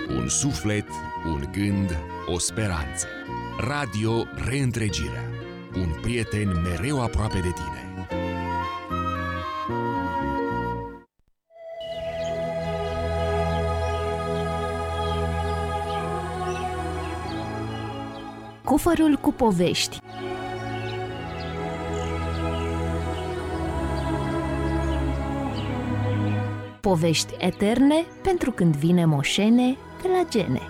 Un suflet, un gând, o speranță. Radio Reîntregirea. Un prieten mereu aproape de tine. Cufărul cu povești. Povești eterne pentru când vine moșene de la gene.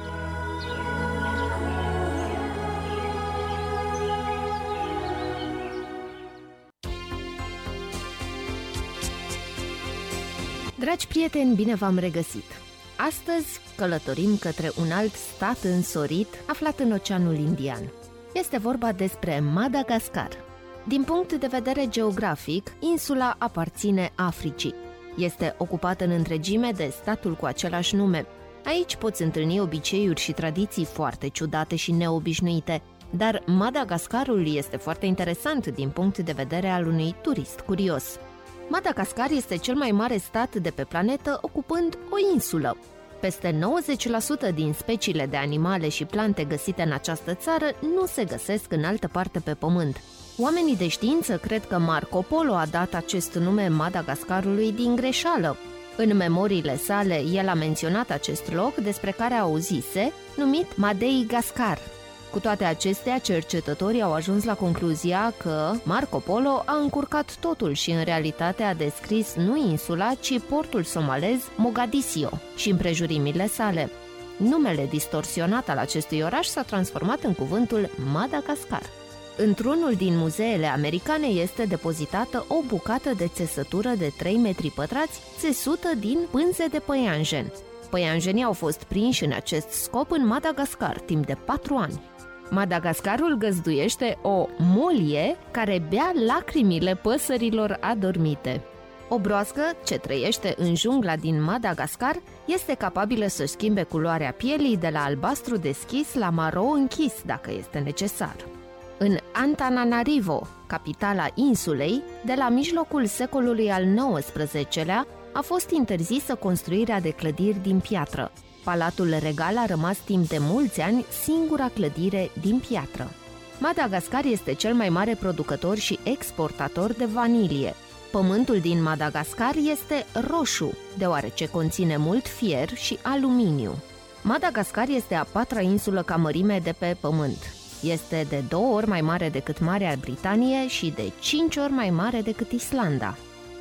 Dragi prieteni, bine v-am regăsit! Astăzi călătorim către un alt stat însorit aflat în Oceanul Indian. Este vorba despre Madagascar. Din punct de vedere geografic, insula aparține Africii. Este ocupată în întregime de statul cu același nume. Aici poți întâlni obiceiuri și tradiții foarte ciudate și neobișnuite, dar Madagascarul este foarte interesant din punct de vedere al unui turist curios. Madagascar este cel mai mare stat de pe planetă, ocupând o insulă. Peste 90% din speciile de animale și plante găsite în această țară nu se găsesc în altă parte pe pământ. Oamenii de știință cred că Marco Polo a dat acest nume Madagascarului din greșeală. În memoriile sale, el a menționat acest loc despre care auzise, numit Madeigascar. Cu toate acestea, cercetătorii au ajuns la concluzia că Marco Polo a încurcat totul și în realitate a descris nu insula, ci portul somalez Mogadiscio și împrejurimile sale. Numele distorsionat al acestui oraș s-a transformat în cuvântul Madagascar. Într-unul din muzeele americane este depozitată o bucată de țesătură de 3 metri pătrați, țesută din pânze de păianjen. Păianjenii au fost prinși în acest scop în Madagascar timp de 4 ani. Madagascarul găzduiește o molie care bea lacrimile păsărilor adormite. O broască ce trăiește în jungla din Madagascar este capabilă să schimbe culoarea pielii de la albastru deschis la maro închis, dacă este necesar. În Antananarivo, capitala insulei, de la mijlocul secolului al XIX-lea, a fost interzisă construirea de clădiri din piatră. Palatul regal a rămas timp de mulți ani singura clădire din piatră. Madagascar este cel mai mare producător și exportator de vanilie. Pământul din Madagascar este roșu, deoarece conține mult fier și aluminiu. Madagascar este a 4-a insulă ca mărime de pe pământ. Este de 2 ori mai mare decât Marea Britanie și de 5 ori mai mare decât Islanda.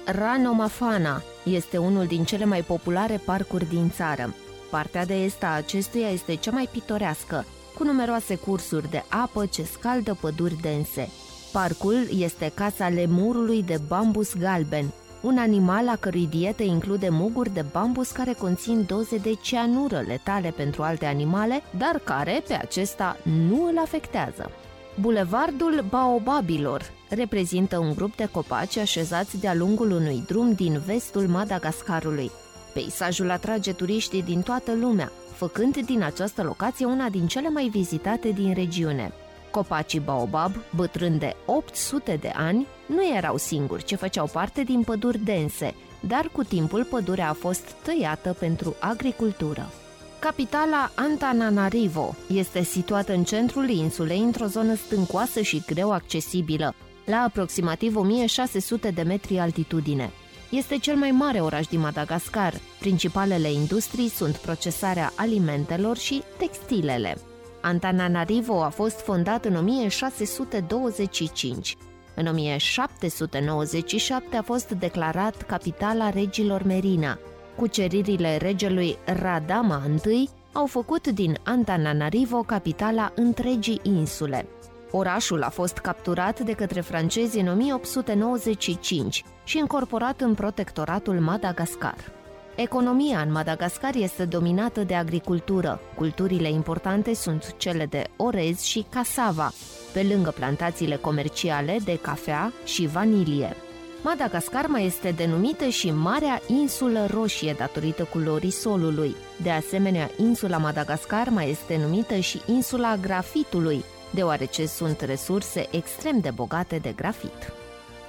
Ranomafana este unul din cele mai populare parcuri din țară. Partea de est a acestuia este cea mai pitorească, cu numeroase cursuri de apă ce scaldă păduri dense. Parcul este casa lemurului de bambus galben, un animal a cărui dietă include muguri de bambus care conțin doze de cianură letale pentru alte animale, dar care pe acesta nu îl afectează. Bulevardul Baobabilor reprezintă un grup de copaci așezați de-a lungul unui drum din vestul Madagascarului. Peisajul atrage turiștii din toată lumea, făcând din această locație una din cele mai vizitate din regiune. Copacii baobab, bătrâni de 800 de ani, nu erau singuri ce făceau parte din păduri dense, dar cu timpul pădurea a fost tăiată pentru agricultură. Capitala Antananarivo este situată în centrul insulei, într-o zonă stâncoasă și greu accesibilă, la aproximativ 1600 de metri altitudine. Este cel mai mare oraș din Madagascar. Principalele industrii sunt procesarea alimentelor și textilele. Antananarivo a fost fondat în 1625. În 1797 a fost declarat capitala regilor Merina. Cuceririle regelui Radama I au făcut din Antananarivo capitala întregii insule. Orașul a fost capturat de către francezi în 1895 și încorporat în protectoratul Madagascar. Economia în Madagascar este dominată de agricultură. Culturile importante sunt cele de orez și casava, pe lângă plantațiile comerciale de cafea și vanilie. Madagascar mai este denumită și Marea Insulă Roșie datorită culorii solului. De asemenea, insula Madagascar mai este numită și insula grafitului, deoarece sunt resurse extrem de bogate de grafit.